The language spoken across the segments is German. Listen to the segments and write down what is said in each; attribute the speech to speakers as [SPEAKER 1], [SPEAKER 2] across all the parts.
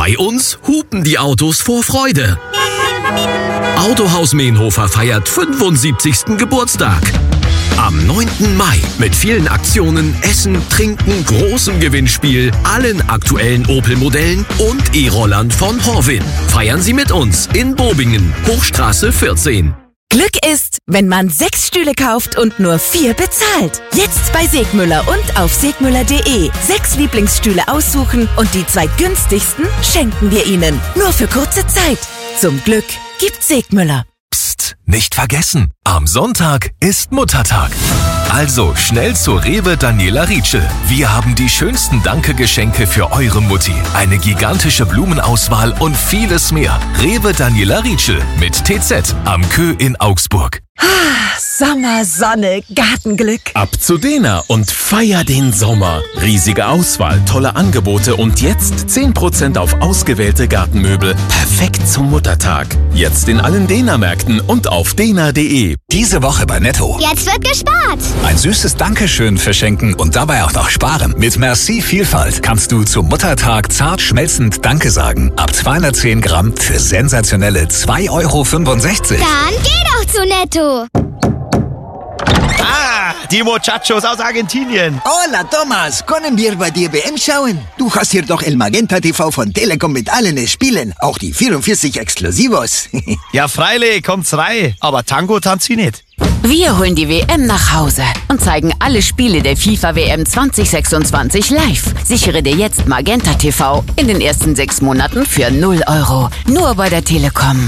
[SPEAKER 1] Bei uns hupen die Autos vor Freude. Autohaus Meenhofer feiert 75. Geburtstag. Am 9. Mai mit vielen Aktionen, Essen, Trinken, großem Gewinnspiel, allen aktuellen Opel-Modellen und E-Rollern von Horwin. Feiern Sie mit uns in Bobingen, Hochstraße 14.
[SPEAKER 2] Glück ist, wenn man 6 Stühle kauft und nur 4 bezahlt. Jetzt bei Segmüller und auf segmüller.de. 6 Lieblingsstühle aussuchen und die 2 günstigsten schenken wir Ihnen. Nur für kurze Zeit. Zum Glück gibt Segmüller.
[SPEAKER 3] Psst, nicht vergessen, am Sonntag ist Muttertag. Also schnell zu Rewe Daniela Rietschel. Wir haben die schönsten Danke-Geschenke für eure Mutti. Eine gigantische Blumenauswahl und vieles mehr. Rewe Daniela Rietschel mit TZ am Kö in Augsburg.
[SPEAKER 2] Sommer, Sonne, Gartenglück.
[SPEAKER 4] Ab zu Dena und feier den Sommer. Riesige Auswahl, tolle Angebote und jetzt 10% auf ausgewählte Gartenmöbel. Perfekt zum Muttertag. Jetzt in allen Dena-Märkten und auf dena.de.
[SPEAKER 5] Diese Woche bei Netto.
[SPEAKER 6] Jetzt wird gespart.
[SPEAKER 5] Ein süßes Dankeschön verschenken und dabei auch noch sparen. Mit Merci Vielfalt kannst du zum Muttertag zart schmelzend Danke sagen. Ab 210 Gramm für sensationelle 2,65 Euro.
[SPEAKER 6] Dann geh doch zu Netto.
[SPEAKER 7] Ah, die Muchachos aus Argentinien.
[SPEAKER 8] Hola, Thomas. Können wir bei dir WM schauen? Du hast hier doch El Magenta TV von Telekom mit allen Spielen. Auch die 44 Exklusivos.
[SPEAKER 7] Ja, freilich, kommt's rein. Aber Tango tanzt sie nicht.
[SPEAKER 9] Wir holen die WM nach Hause und zeigen alle Spiele der FIFA-WM 2026 live. Sichere dir jetzt Magenta TV in den ersten 6 Monaten für 0 Euro. Nur bei der Telekom.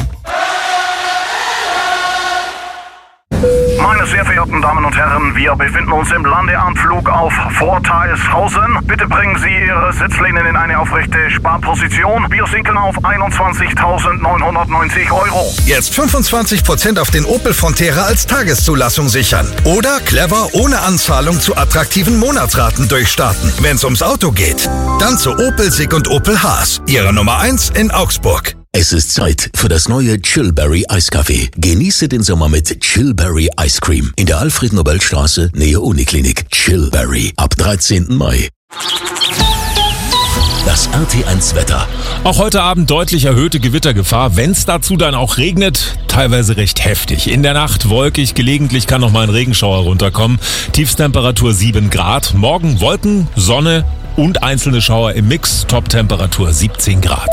[SPEAKER 10] Meine sehr verehrten Damen und Herren, wir befinden uns im Landeanflug auf Vorteilshausen. Bitte bringen Sie Ihre Sitzlehnen in eine aufrechte Sparposition. Wir sinken auf 21.990 Euro.
[SPEAKER 11] Jetzt 25% auf den Opel Frontera als Tageszulassung sichern. Oder clever ohne Anzahlung zu attraktiven Monatsraten durchstarten. Wenn es ums Auto geht, dann zu Opel Sig und Opel Haas. Ihre Nummer 1 in Augsburg.
[SPEAKER 12] Es ist Zeit für das neue Chillberry Eiskaffee. Genieße den Sommer mit Chillberry Ice Cream in der Alfred-Nobel-Straße, Nähe Uniklinik. Chillberry ab 13. Mai. Das RT1 Wetter.
[SPEAKER 4] Auch heute Abend deutlich erhöhte Gewittergefahr, wenn es dazu dann auch regnet, teilweise recht heftig. In der Nacht wolkig, gelegentlich kann noch mal ein Regenschauer runterkommen. Tiefstemperatur 7 Grad. Morgen Wolken, Sonne und einzelne Schauer im Mix. Toptemperatur 17 Grad.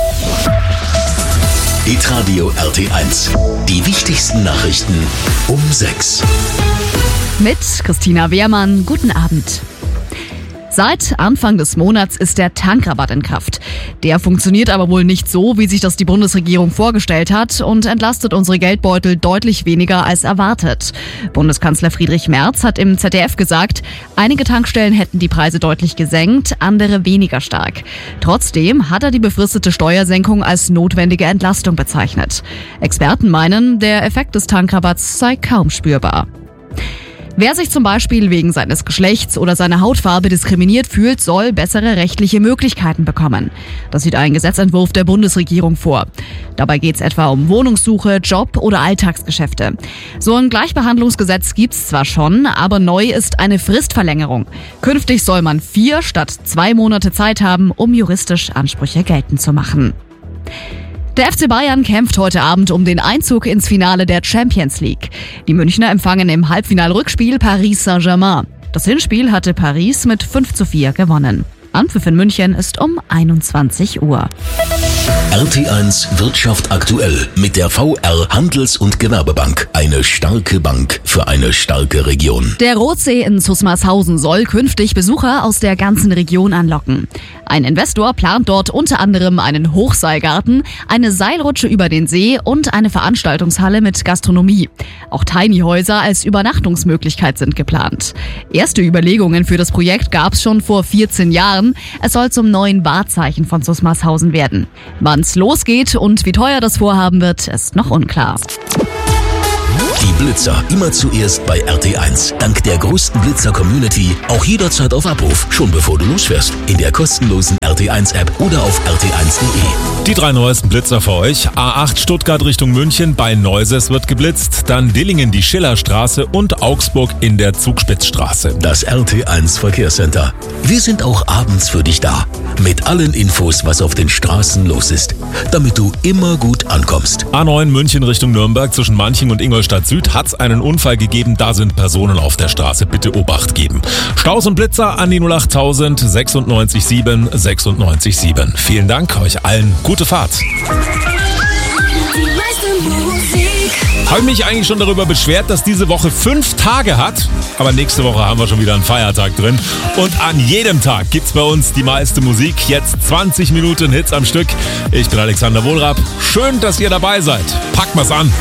[SPEAKER 12] Hitradio RT1. Die wichtigsten Nachrichten um 6.
[SPEAKER 13] Mit Christina Wehrmann. Guten Abend. Seit Anfang des Monats ist der Tankrabatt in Kraft. Der funktioniert aber wohl nicht so, wie sich das die Bundesregierung vorgestellt hat und entlastet unsere Geldbeutel deutlich weniger als erwartet. Bundeskanzler Friedrich Merz hat im ZDF gesagt, einige Tankstellen hätten die Preise deutlich gesenkt, andere weniger stark. Trotzdem hat er die befristete Steuersenkung als notwendige Entlastung bezeichnet. Experten meinen, der Effekt des Tankrabatts sei kaum spürbar. Wer sich zum Beispiel wegen seines Geschlechts oder seiner Hautfarbe diskriminiert fühlt, soll bessere rechtliche Möglichkeiten bekommen. Das sieht ein Gesetzentwurf der Bundesregierung vor. Dabei geht es etwa um Wohnungssuche, Job oder Alltagsgeschäfte. So ein Gleichbehandlungsgesetz gibt's zwar schon, aber neu ist eine Fristverlängerung. Künftig soll man 4 statt 2 Monate Zeit haben, um juristisch Ansprüche geltend zu machen. Der FC Bayern kämpft heute Abend um den Einzug ins Finale der Champions League. Die Münchner empfangen im Halbfinalrückspiel Paris Saint-Germain. Das Hinspiel hatte Paris mit 5:4 gewonnen. Anpfiff in München ist um 21 Uhr.
[SPEAKER 12] RT1 Wirtschaft aktuell mit der VR Handels- und Gewerbebank. Eine starke Bank für eine starke Region.
[SPEAKER 13] Der Rotsee in Susmarshausen soll künftig Besucher aus der ganzen Region anlocken. Ein Investor plant dort unter anderem einen Hochseilgarten, eine Seilrutsche über den See und eine Veranstaltungshalle mit Gastronomie. Auch Tiny-Häuser als Übernachtungsmöglichkeit sind geplant. Erste Überlegungen für das Projekt gab es schon vor 14 Jahren. Es soll zum neuen Wahrzeichen von Susmarshausen werden. Wann's losgeht und wie teuer das Vorhaben wird, ist noch unklar.
[SPEAKER 12] Die Blitzer immer zuerst bei RT1. Dank der größten Blitzer-Community auch jederzeit auf Abruf, schon bevor du losfährst. In der kostenlosen RT1-App oder auf rt1.de.
[SPEAKER 4] Die 3 neuesten Blitzer für euch. A8 Stuttgart Richtung München, bei Neuses wird geblitzt. Dann Dillingen die Schillerstraße und Augsburg in der Zugspitzstraße.
[SPEAKER 12] Das RT1 Verkehrscenter. Wir sind auch abends für dich da. Mit allen Infos, was auf den Straßen los ist, damit du immer gut ankommst.
[SPEAKER 4] A9 München Richtung Nürnberg zwischen Manching und Ingolstadt Süd hat es einen Unfall gegeben. Da sind Personen auf der Straße. Bitte Obacht geben. Staus und Blitzer an die 08000 96 7 96 7. Vielen Dank, euch allen gute Fahrt. Habe mich eigentlich schon darüber beschwert, dass diese Woche 5 Tage hat. Aber nächste Woche haben wir schon wieder einen Feiertag drin. Und an jedem Tag gibt's bei uns die meiste Musik. Jetzt 20 Minuten Hits am Stück. Ich bin Alexander Wohlrab. Schön, dass ihr dabei seid. Packt mal's an.